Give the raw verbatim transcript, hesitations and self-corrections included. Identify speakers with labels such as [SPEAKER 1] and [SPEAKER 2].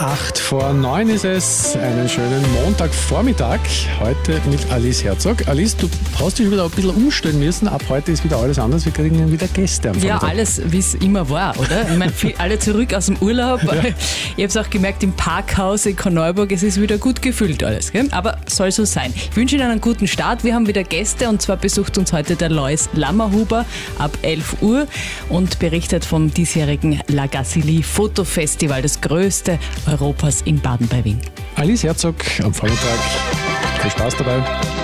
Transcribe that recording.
[SPEAKER 1] Acht vor neun ist es. Einen schönen Montagvormittag. Heute mit Alice Herzog. Alice, du hast dich wieder ein bisschen umstellen müssen. Ab heute ist wieder alles anders. Wir kriegen wieder Gäste am Vormittag.
[SPEAKER 2] Ja, alles, wie es immer war, oder? Ich meine, alle zurück aus dem Urlaub. Ja. Ich habe es auch gemerkt im Parkhaus in Korneuburg. Es ist wieder gut gefüllt alles. Gell? Aber soll so sein. Ich wünsche Ihnen einen guten Start. Wir haben wieder Gäste und zwar besucht uns heute der Lois Lammerhuber ab elf Uhr und berichtet vom diesjährigen La Gacilly Fotofestival, das größte Europas in Baden bei Wien.
[SPEAKER 1] Alice Herzog am Vormittag. Viel Spaß dabei.